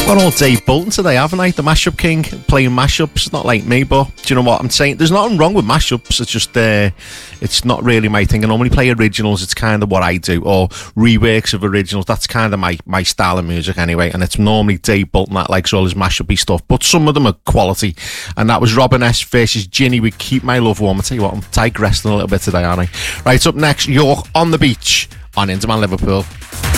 Gone all Dave Bolton today, haven't I? The mashup king, playing mashups. Not like me, but do you know what I'm saying? There's nothing wrong with mashups. It's just it's not really my thing. I normally play originals. It's kind of what I do, or reworks of originals. That's kind of my style of music anyway. And it's normally Dave Bolton that likes all his mashup-y stuff, but some of them are quality. And that was Robin S versus Ginny with Keep My Love Warm. I tell you what, I'm digressing a little bit today, aren't I? Right, up next, York on the Beach on Interman Liverpool.